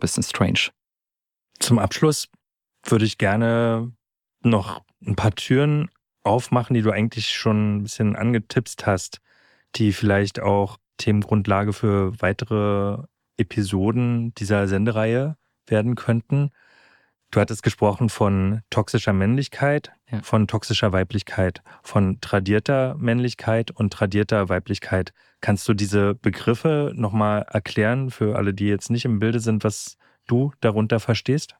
bisschen strange. Zum Abschluss würde ich gerne noch ein paar Türen aufmachen, die du eigentlich schon ein bisschen angetipst hast, die vielleicht auch Themengrundlage für weitere Episoden dieser Sendereihe werden könnten. Du hattest gesprochen von toxischer Männlichkeit, Ja. von toxischer Weiblichkeit, von tradierter Männlichkeit und tradierter Weiblichkeit. Kannst du diese Begriffe nochmal erklären für alle, die jetzt nicht im Bilde sind, was du darunter verstehst?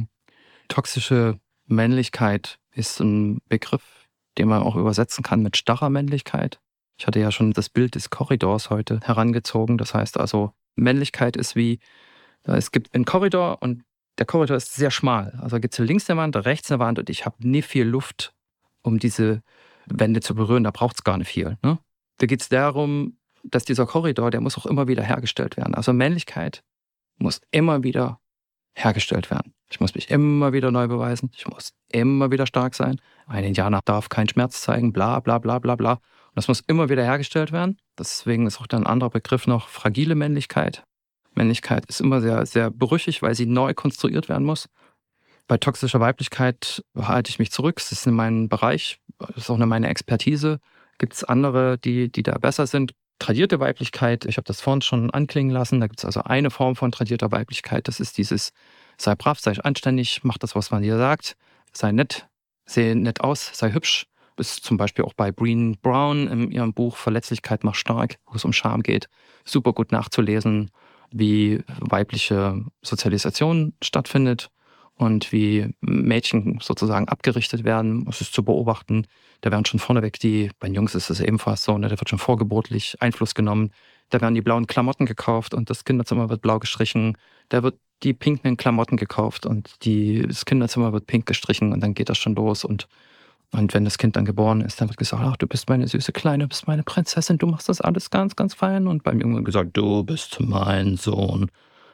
Toxische Männlichkeit ist ein Begriff, den man auch übersetzen kann mit starrer Männlichkeit. Ich hatte ja schon das Bild des Korridors heute herangezogen. Das heißt also, Männlichkeit ist wie, es gibt einen Korridor und der Korridor ist sehr schmal. Also gibt es links eine Wand, rechts eine Wand und ich habe nie viel Luft, um diese Wände zu berühren. Da braucht es gar nicht viel. Ne? Da geht es darum, dass dieser Korridor, der muss auch immer wieder hergestellt werden. Also Männlichkeit muss immer wieder hergestellt werden. Ich muss mich immer wieder neu beweisen. Ich muss immer wieder stark sein. Ein Indianer darf keinen Schmerz zeigen, bla bla bla bla bla. Und das muss immer wieder hergestellt werden. Deswegen ist auch dann ein anderer Begriff noch fragile Männlichkeit. Männlichkeit ist immer sehr, sehr brüchig, weil sie neu konstruiert werden muss. Bei toxischer Weiblichkeit halte ich mich zurück. Das ist in meinem Bereich, das ist auch meine Expertise. Gibt es andere, die da besser sind? Tradierte Weiblichkeit, ich habe das vorhin schon anklingen lassen. Da gibt es also eine Form von tradierter Weiblichkeit. Das ist dieses, sei brav, sei anständig, mach das, was man dir sagt. Sei nett, sehe nett aus, sei hübsch. Ist zum Beispiel auch bei Brené Brown in ihrem Buch Verletzlichkeit macht stark, wo es um Scham geht, super gut nachzulesen, wie weibliche Sozialisation stattfindet und wie Mädchen sozusagen abgerichtet werden. Es ist zu beobachten. Da werden schon vorneweg bei den Jungs ist es ebenfalls so, da wird schon vorgeburtlich Einfluss genommen. Da werden die blauen Klamotten gekauft und das Kinderzimmer wird blau gestrichen. Da wird die pinken Klamotten gekauft und das Kinderzimmer wird pink gestrichen und dann geht das schon los. Und wenn das Kind dann geboren ist, dann wird gesagt, ach, du bist meine süße Kleine, du bist meine Prinzessin, du machst das alles ganz, ganz fein. Und beim Jungen wird gesagt, du bist mein Sohn,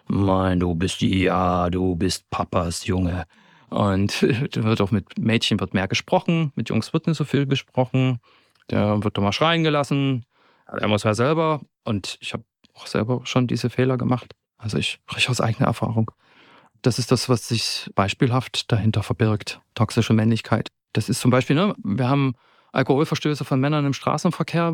du bist Papas Junge. Und da wird auch mit Mädchen wird mehr gesprochen, mit Jungs wird nicht so viel gesprochen. Der wird doch mal schreien gelassen. Er muss ja selber. Und ich habe auch selber schon diese Fehler gemacht. Also ich spreche aus eigener Erfahrung. Das ist das, was sich beispielhaft dahinter verbirgt. Toxische Männlichkeit. Das ist zum Beispiel, wir haben Alkoholverstöße von Männern im Straßenverkehr,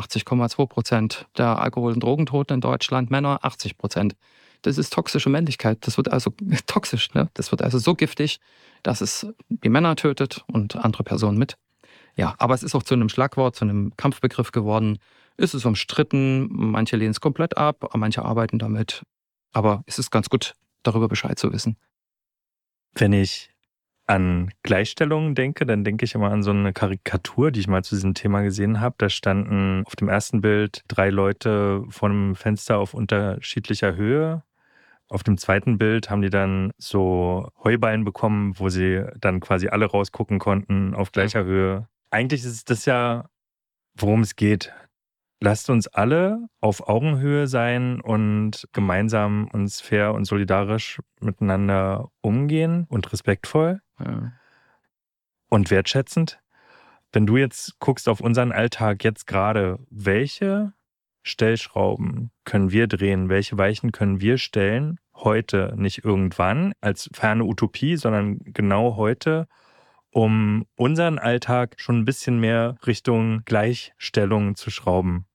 85,2% der Alkohol- und Drogentoten in Deutschland, Männer 80%. Das ist toxische Männlichkeit. Das wird also toxisch, ne? Das wird also so giftig, dass es die Männer tötet und andere Personen mit. Ja, aber es ist auch zu einem Schlagwort, zu einem Kampfbegriff geworden. Es ist umstritten, manche lehnen es komplett ab, manche arbeiten damit. Aber es ist ganz gut, darüber Bescheid zu wissen. Wenn ich an Gleichstellung denke, dann denke ich immer an so eine Karikatur, die ich mal zu diesem Thema gesehen habe. Da standen auf dem ersten Bild 3 Leute vor einem Fenster auf unterschiedlicher Höhe. Auf dem zweiten Bild haben die dann so Heuballen bekommen, wo sie dann quasi alle rausgucken konnten auf gleicher Höhe. Eigentlich ist das ja, worum es geht. Lasst uns alle auf Augenhöhe sein und gemeinsam uns fair und solidarisch miteinander umgehen und respektvoll und wertschätzend. Wenn du jetzt guckst auf unseren Alltag jetzt gerade, welche Stellschrauben können wir drehen? Welche Weichen können wir stellen? Heute, nicht irgendwann als ferne Utopie, sondern genau heute, um unseren Alltag schon ein bisschen mehr Richtung Gleichstellung zu schrauben.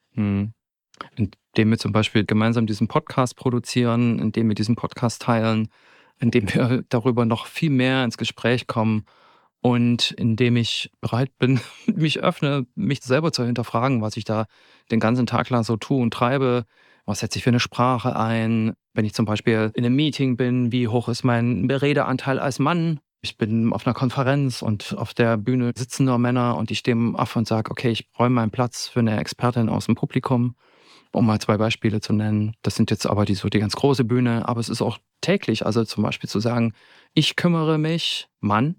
Indem wir zum Beispiel gemeinsam diesen Podcast produzieren, indem wir diesen Podcast teilen, indem wir darüber noch viel mehr ins Gespräch kommen und indem ich bereit bin, mich öffne, mich selber zu hinterfragen, was ich da den ganzen Tag lang so tue und treibe. Was setze ich für eine Sprache ein? Wenn ich zum Beispiel in einem Meeting bin, wie hoch ist mein Redeanteil als Mann? Ich bin auf einer Konferenz und auf der Bühne sitzen nur Männer und ich stehe auf und sage, okay, ich räume meinen Platz für eine Expertin aus dem Publikum, um mal 2 Beispiele zu nennen. Das sind jetzt aber die ganz große Bühne, aber es ist auch täglich, also zum Beispiel zu sagen, ich kümmere mich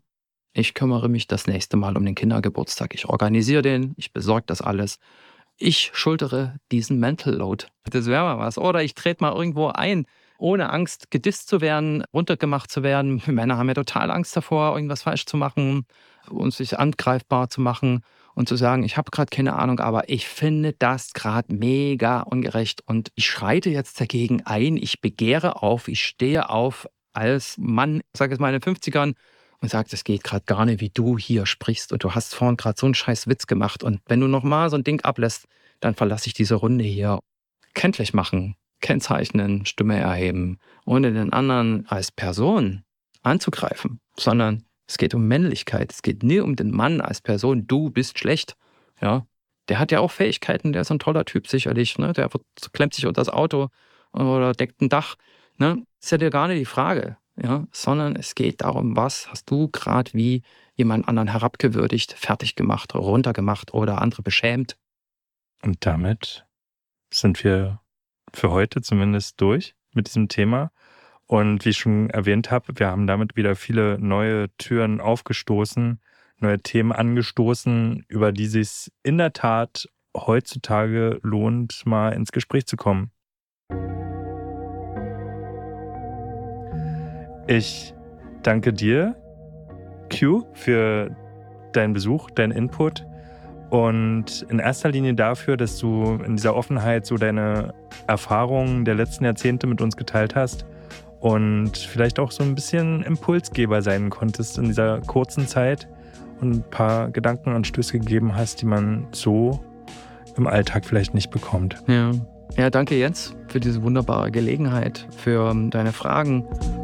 das nächste Mal um den Kindergeburtstag. Ich organisiere den, ich besorge das alles. Ich schultere diesen Mental Load. Das wäre mal was. Oder ich trete mal irgendwo ein, ohne Angst gedisst zu werden, runtergemacht zu werden. Männer haben ja total Angst davor, irgendwas falsch zu machen und sich angreifbar zu machen. und zu sagen, ich habe gerade keine Ahnung, aber ich finde das gerade mega ungerecht und ich schreite jetzt dagegen ein, ich begehre auf, ich stehe auf als Mann, ich sage jetzt mal in den 50ern und sage, das geht gerade gar nicht, wie du hier sprichst und du hast vorhin gerade so einen scheiß Witz gemacht und wenn du nochmal so ein Ding ablässt, dann verlasse ich diese Runde hier. Kenntlich machen, kennzeichnen, Stimme erheben, ohne den anderen als Person anzugreifen, sondern es geht um Männlichkeit. Es geht nie um den Mann als Person. Du bist schlecht. Ja, der hat ja auch Fähigkeiten. Der ist ein toller Typ sicherlich. Ne? Klemmt sich unter das Auto oder deckt ein Dach. Ne? Ist ja dir gar nicht die Frage. Ja? Sondern es geht darum, was hast du gerade wie jemand anderen herabgewürdigt, fertig gemacht, runtergemacht oder andere beschämt. Und damit sind wir für heute zumindest durch mit diesem Thema. Und wie ich schon erwähnt habe, wir haben damit wieder viele neue Türen aufgestoßen, neue Themen angestoßen, über die es sich in der Tat heutzutage lohnt, mal ins Gespräch zu kommen. Ich danke dir, Q, für deinen Besuch, deinen Input und in erster Linie dafür, dass du in dieser Offenheit so deine Erfahrungen der letzten Jahrzehnte mit uns geteilt hast und vielleicht auch so ein bisschen Impulsgeber sein konntest in dieser kurzen Zeit und ein paar Gedankenanstöße gegeben hast, die man so im Alltag vielleicht nicht bekommt. Ja, danke Jens für diese wunderbare Gelegenheit, für deine Fragen.